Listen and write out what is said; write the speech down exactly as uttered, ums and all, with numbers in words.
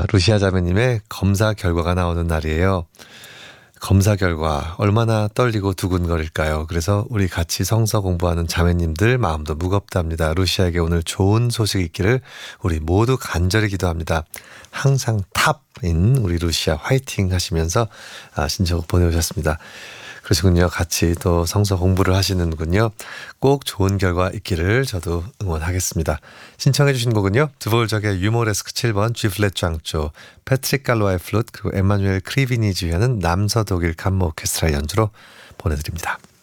루시아 자매님의 검사 결과가 나오는 날이에요. 검사 결과 얼마나 떨리고 두근거릴까요? 그래서 우리 같이 성서 공부하는 자매님들 마음도 무겁답니다. 루시아에게 오늘 좋은 소식이 있기를 우리 모두 간절히 기도합니다. 항상 탑인 우리 루시아 화이팅 하시면서 신청곡 보내오셨습니다. 그러시군요. 같이 또 성서 공부를 하시는군요. 꼭 좋은 결과 있기를 저도 응원하겠습니다. 신청해 주신 곡은요. 드볼적의 유모레스크 칠 번 G플랫 짱조, 패트릭 갈로아의 플룻, 그리고 에마뉴엘 크리비니 지휘하는 남서독일 감모 오케스트라 연주로 보내드립니다.